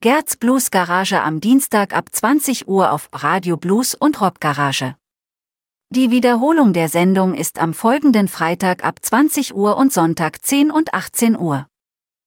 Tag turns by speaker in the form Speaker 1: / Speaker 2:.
Speaker 1: Gerds Blues Garage am Dienstag ab 20 Uhr auf Radio Blues und Rock Garage. Die Wiederholung der Sendung ist am folgenden Freitag ab 20 Uhr und Sonntag 10 und 18 Uhr.